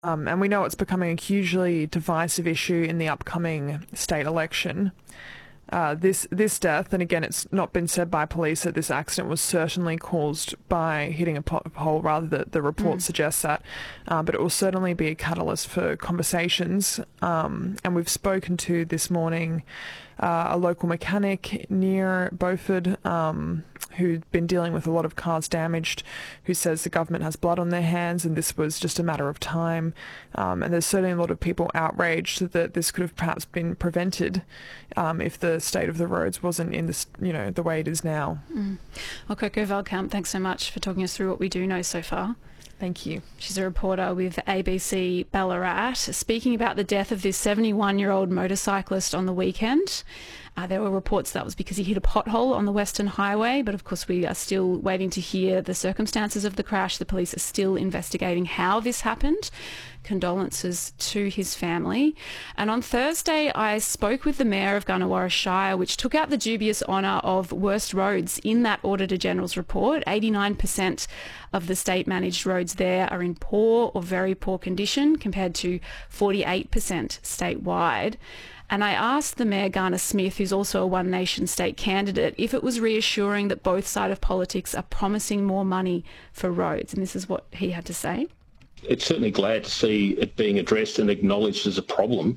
And we know it's becoming a hugely divisive issue in the upcoming state election. This death, and again, it's not been said by police that this accident was certainly caused by hitting a pothole. Rather, the report suggests that, but it will certainly be a catalyst for conversations. And we've spoken to this morning a local mechanic near Beaufort who'd been dealing with a lot of cars damaged, who says the government has blood on their hands and this was just a matter of time. And there's certainly a lot of people outraged that this could have perhaps been prevented if the state of the roads wasn't in this, the way it is now. Well, Coco Veldkamp, thanks so much for talking us through what we do know so far. Thank you. She's a reporter with ABC Ballarat, speaking about the death of this 71-year-old motorcyclist on the weekend. There were reports that was because he hit a pothole on the Western Highway, but of course we are still waiting to hear the circumstances of the crash. The police are still investigating how this happened. Condolences to his family. And on Thursday, I spoke with the Mayor of Gunawarra Shire, which took out the dubious honour of worst roads in that Auditor General's report. 89% of the state-managed roads there are in poor or very poor condition, compared to 48% statewide. And I asked the Mayor, Garner Smith, who's also a One Nation state candidate, if it was reassuring that both sides of politics are promising more money for roads. And this is what he had to say. It's certainly glad to see it being addressed and acknowledged as a problem.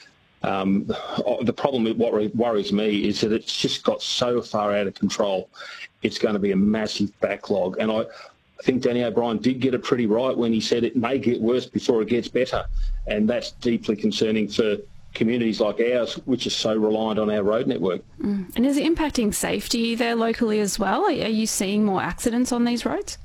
The problem with what worries me is that it's just got so far out of control. It's going to be a massive backlog. And I think Danny O'Brien did get it pretty right when he said it may get worse before it gets better. And that's deeply concerning for communities like ours, which are so reliant on our road network. And is it impacting safety there locally as well? Are you seeing more accidents on these roads?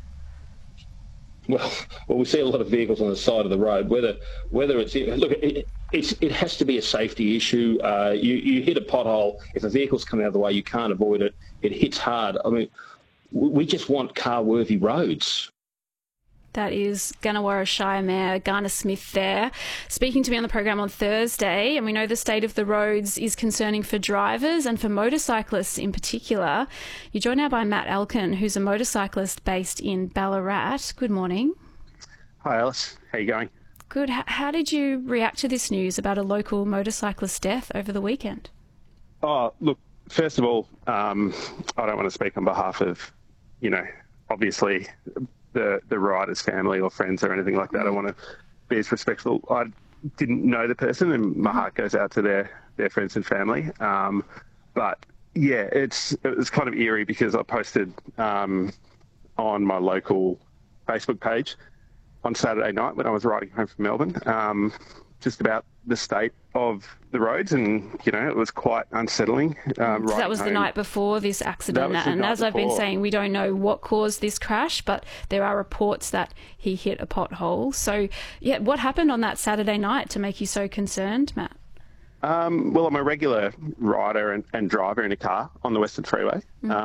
Well, we see a lot of vehicles on the side of the road. Whether it's look, it has to be a safety issue. You hit a pothole. If a vehicle's coming out of the way, you can't avoid it. It hits hard. I mean, we just want car-worthy roads. That is Gunawarra Shire Mayor Garner Smith there, speaking to me on the program on Thursday. And we know the state of the roads is concerning for drivers and for motorcyclists in particular. You're joined now by Matt Elkin, who's a motorcyclist based in Ballarat. Good morning. Hi, Alice. How are you going? Good. How did you react to this news about a local motorcyclist death over the weekend? Oh, look, first of all, I don't want to speak on behalf of, obviously the rider's family or friends or anything like that. I want to be as respectful. I didn't know the person, and my heart goes out to their friends and family. But yeah, it was kind of eerie because I posted on my local Facebook page on Saturday night when I was riding home from Melbourne, just about the state of the roads, and it was quite unsettling. So that was the night before this accident, and as I've been saying, we don't know what caused this crash, but there are reports that he hit a pothole. So yeah, what happened on that Saturday night to make you so concerned, Matt? Well, I'm a regular rider and driver in a car on the Western Freeway.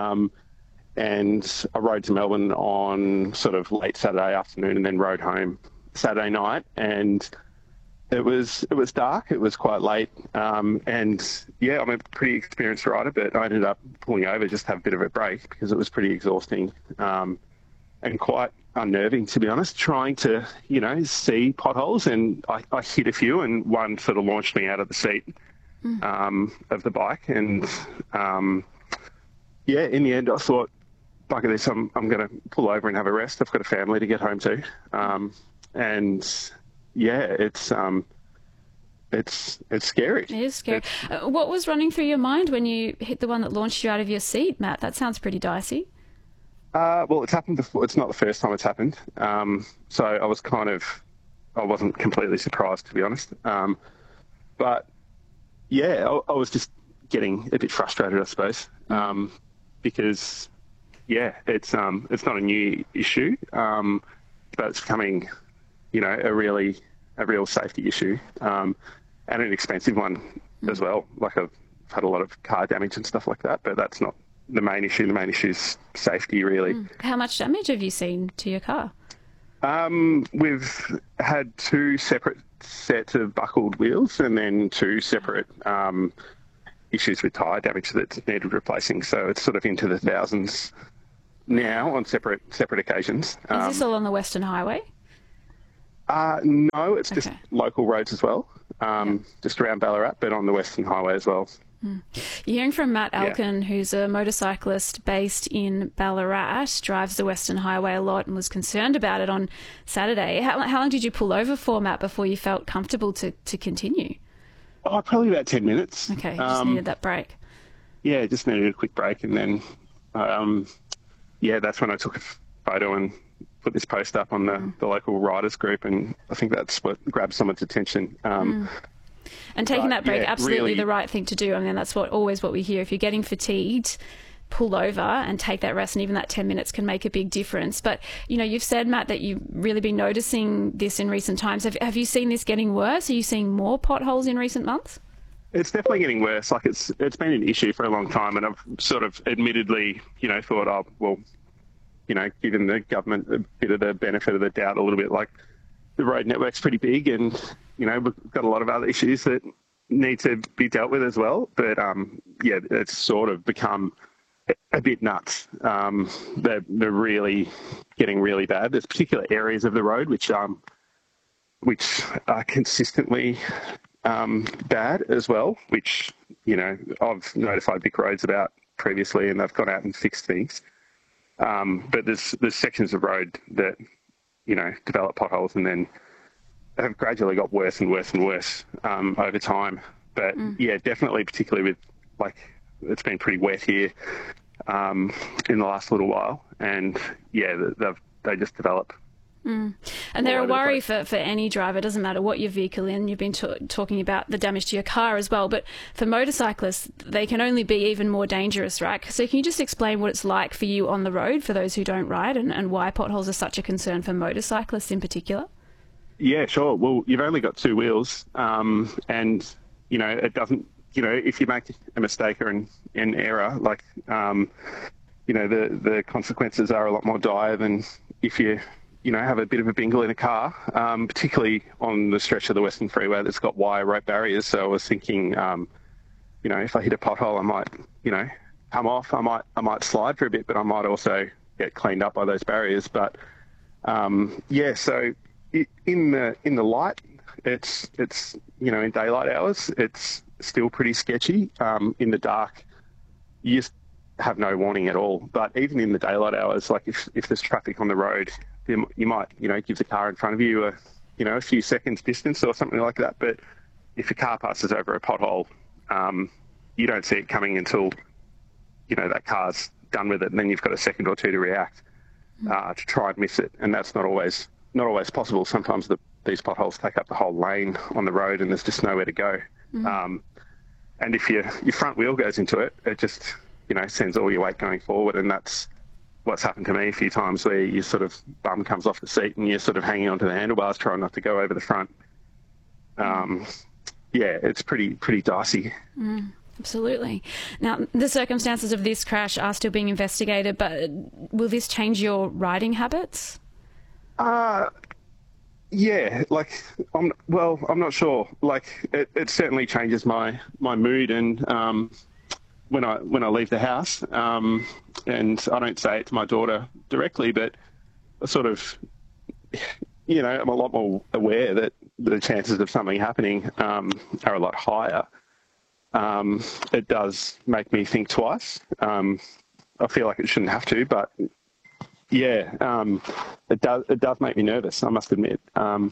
And I rode to Melbourne on sort of late Saturday afternoon and then rode home Saturday night, and it was dark. It was quite late, and yeah, I'm a pretty experienced rider, but I ended up pulling over just to have a bit of a break because it was pretty exhausting and quite unnerving, to be honest. Trying to see potholes, and I hit a few, and one sort of launched me out of the seat of the bike, and yeah, in the end, I thought, bugger this, I'm going to pull over and have a rest. I've got a family to get home to, and yeah, it's scary. It is scary. What was running through your mind when you hit the one that launched you out of your seat, Matt? That sounds pretty dicey. Well, it's happened before. It's not the first time it's happened. So I wasn't completely surprised, to be honest. But yeah, I was just getting a bit frustrated, I suppose, because yeah, it's not a new issue, but it's becoming a real safety issue, and an expensive one as well. Like, I've had a lot of car damage and stuff like that, but that's not the main issue. The main issue is safety, really. How much damage have you seen to your car? We've had two separate sets of buckled wheels and then two separate issues with tyre damage that needed replacing. So it's sort of into the thousands now on separate occasions. Is this all on the Western Highway? No, it's just local roads as well, just around Ballarat, but on the Western Highway as well. You're hearing from Matt Elkin, who's a motorcyclist based in Ballarat, drives the Western Highway a lot and was concerned about it on Saturday. How long did you pull over for, Matt, before you felt comfortable to continue? Oh, probably about 10 minutes. Okay, just needed that break. Yeah, just needed a quick break. And then, that's when I took a photo and put this post up on the local riders group. And I think that's what grabbed someone's attention. And taking that break, absolutely really, the right thing to do. I mean, that's always what we hear. If you're getting fatigued, pull over and take that rest, and even that 10 minutes can make a big difference. But, you've said, Matt, that you've really been noticing this in recent times. Have you seen this getting worse? Are you seeing more potholes in recent months? It's definitely getting worse. Like, it's been an issue for a long time, and I've sort of admittedly, thought, given the government a bit of the benefit of the doubt a little bit, like the road network's pretty big, and we've got a lot of other issues that need to be dealt with as well. But it's sort of become a bit nuts. They're really getting really bad. There's particular areas of the road which are consistently bad as well, which I've notified Vic Roads about previously, and they've gone out and fixed things. But there's sections of road that develop potholes and then have gradually got worse and worse and worse over time. But definitely, particularly with it's been pretty wet here in the last little while, and they just develop. And they're a worry for any driver. It doesn't matter what your vehicle in. You've been talking about the damage to your car as well, but for motorcyclists, they can only be even more dangerous, right? So can you just explain what it's like for you on the road, for those who don't ride, and why potholes are such a concern for motorcyclists in particular? Yeah, sure. Well, you've only got two wheels, and it doesn't. If you make a mistake or an error, the consequences are a lot more dire than if you have a bit of a bingle in a car, particularly on the stretch of the Western Freeway that's got wire rope barriers. So I was thinking, if I hit a pothole, I might, come off. I might slide for a bit, but I might also get cleaned up by those barriers. But so in the light, it's in daylight hours, it's still pretty sketchy. In the dark, you just have no warning at all. But even in the daylight hours, like if there's traffic on the road, you might, give the car in front of you a few seconds distance or something like that. But if a car passes over a pothole, you don't see it coming until, that car's done with it, and then you've got a second or two to react to try and miss it. And that's not always possible. Sometimes these potholes take up the whole lane on the road, and there's just nowhere to go. And if your front wheel goes into it, it just, sends all your weight going forward, and that's what's happened to me a few times, where your sort of bum comes off the seat and you're sort of hanging onto the handlebars, trying not to go over the front. It's pretty dicey. Absolutely. Now, the circumstances of this crash are still being investigated, but will this change your riding habits? I'm not sure. It certainly changes my mood, and when I leave the house, and I don't say it to my daughter directly, but I sort of, I'm a lot more aware that the chances of something happening are a lot higher. It does make me think twice. I feel like it shouldn't have to, but it does make me nervous, I must admit. I've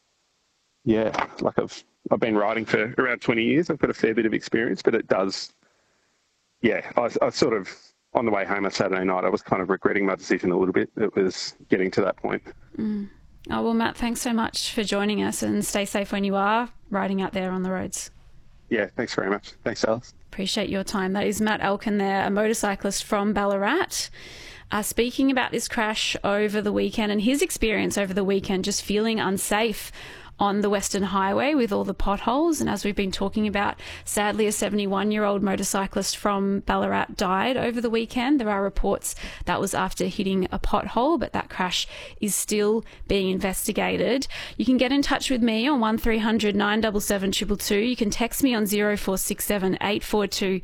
been riding for around 20 years. I've got a fair bit of experience, but it does. I sort of, on the way home on Saturday night, I was kind of regretting my decision a little bit. It was getting to that point. Oh, well, Matt, thanks so much for joining us, and stay safe when you are riding out there on the roads. Yeah, thanks very much. Thanks, Alice. Appreciate your time. That is Matt Elkin there, a motorcyclist from Ballarat, speaking about this crash over the weekend and his experience over the weekend, just feeling unsafe on the Western Highway with all the potholes. And as we've been talking about, sadly, a 71-year-old motorcyclist from Ballarat died over the weekend. There are reports that was after hitting a pothole, but that crash is still being investigated. You can get in touch with me on 1300 977 222. You can text me on 0467 842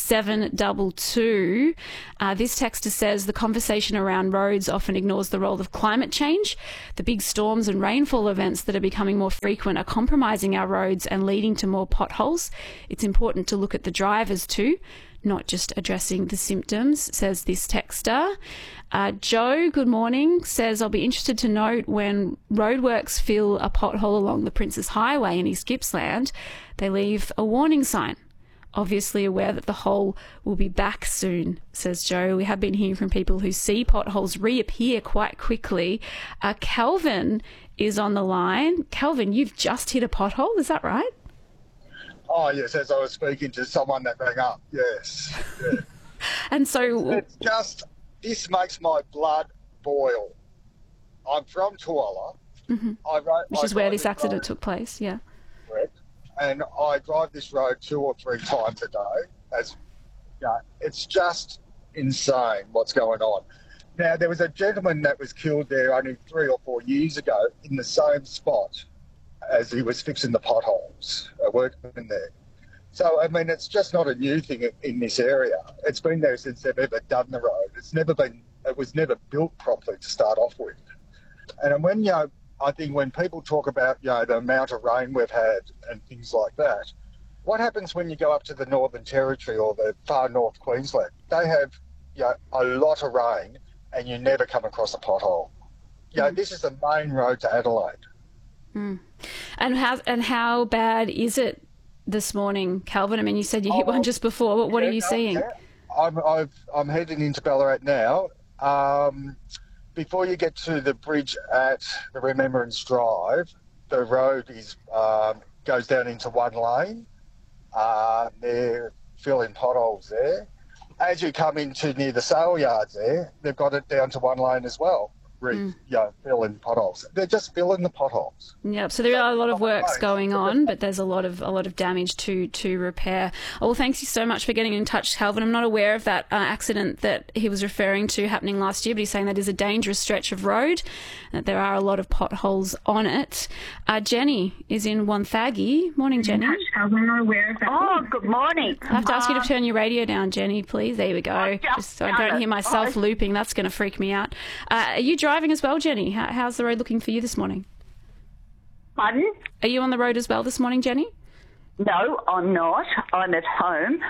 722. This texter says the conversation around roads often ignores the role of climate change. The big storms and rainfall events that are becoming more frequent are compromising our roads and leading to more potholes. It's important to look at the drivers too, not just addressing the symptoms, says this texter. Joe, good morning, says, I'll be interested to note when roadworks fill a pothole along the Princes Highway in East Gippsland, they leave a warning sign. Obviously aware that the hole will be back soon, says Joe. We have been hearing from people who see potholes reappear quite quickly. Calvin is on the line. Calvin, you've just hit a pothole, is that right? Oh, yes, as I was speaking to someone that rang up, yes. Yeah. And so... It's just, this makes my blood boil. I'm from Toowoomba. Mm-hmm. Which is where this accident took place, yeah. Correct. And I drive this road 2 or 3 times a day. It's just insane what's going on. Now, there was a gentleman that was killed there only 3 or 4 years ago in the same spot as he was fixing the potholes, a workman there. So, I mean, it's just not a new thing in this area. It's been there since they've ever done the road. It was never built properly to start off with. And when, I think when people talk about, the amount of rain we've had and things like that, what happens when you go up to the Northern Territory or the far North Queensland? They have, a lot of rain and you never come across a pothole. This is the main road to Adelaide. Mm. And how bad is it this morning, Calvin? I mean, you said you hit one just before, but what are you seeing? Yeah. I'm heading into Ballarat now. Before you get to the bridge at the Remembrance Drive, the road goes down into one lane. They're filling potholes there. As you come into near the sale yards there, they've got it down to one lane as well. Filling potholes. They're just filling the potholes. Yep. So there are a lot of works going on, but there's a lot of damage to repair. Oh, well, thanks you so much for getting in touch, Calvin. I'm not aware of that accident that he was referring to happening last year, but he's saying that is a dangerous stretch of road, that there are a lot of potholes on it. Jenny is in Wonthaggi. Morning, Jenny. Calvin, I'm not aware of that. Oh, good morning. I have to ask you to turn your radio down, Jenny, please. There we go. Just so I don't hear myself looping. That's going to freak me out. Are you driving as well, Jenny? How's the road looking for you this morning? Pardon? Are you on the road as well this morning, Jenny? No, I'm not. I'm at home.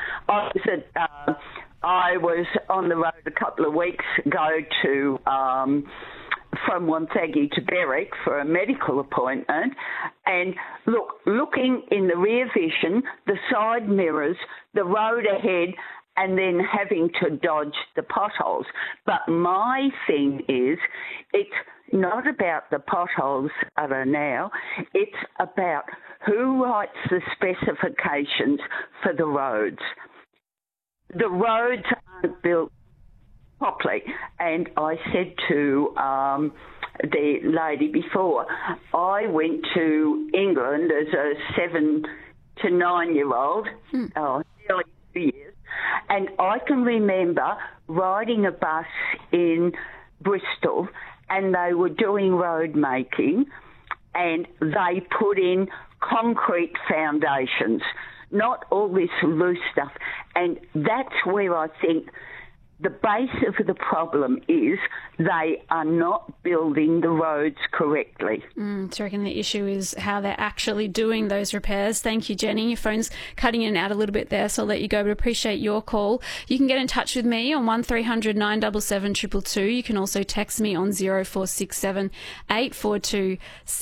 I was on the road a couple of weeks ago to from Wonthaggi to Berwick for a medical appointment, and looking in the rear vision, the side mirrors, the road ahead, and then having to dodge the potholes. But my thing is, it's not about the potholes that are now, it's about who writes the specifications for the roads. The roads aren't built properly. And I said to the lady before, I went to England as a 7 to 9-year-old, nearly 2 years, and I can remember riding a bus in Bristol and they were doing road making and they put in concrete foundations, not all this loose stuff. And that's where I think the base of the problem is they are not building the roads correctly. So I reckon the issue is how they're actually doing those repairs. Thank you, Jenny. Your phone's cutting in and out a little bit there, so I'll let you go, but appreciate your call. You can get in touch with me on 1300 977 222. You can also text me on 0467 842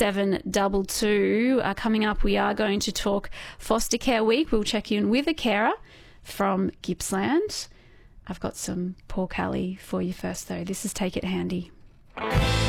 722. Coming up, we are going to talk Foster Care Week. We'll check in with a carer from Gippsland. I've got some Paul Kelly for you first, though. This is Take It Handy.